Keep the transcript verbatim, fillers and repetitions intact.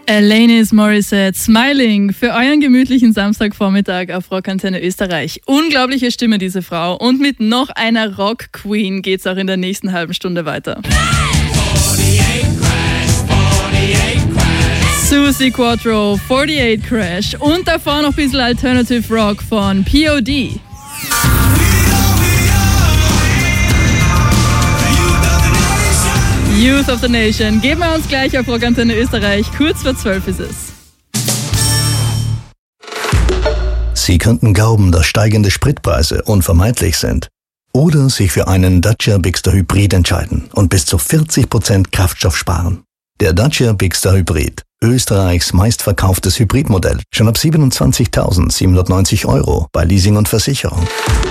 Alanis Morissette, Smiling, für euren gemütlichen Samstagvormittag auf Rockantenne Österreich. Unglaubliche Stimme, diese Frau. Und mit noch einer Rock-Queen geht's auch in der nächsten halben Stunde weiter. Susie Quattro, forty-eight Crash und davor noch ein bisschen Alternative Rock von P O D. Youth of the Nation. Geben wir uns gleich auf Rockantenne Österreich. Kurz vor zwölf ist es. Sie könnten glauben, dass steigende Spritpreise unvermeidlich sind. Oder sich für einen Dacia Bigster Hybrid entscheiden und bis zu vierzig Prozent Kraftstoff sparen. Der Dacia Bigster Hybrid, Österreichs meistverkauftes Hybridmodell, schon ab siebenundzwanzigtausendsiebenhundertneunzig Euro bei Leasing und Versicherung.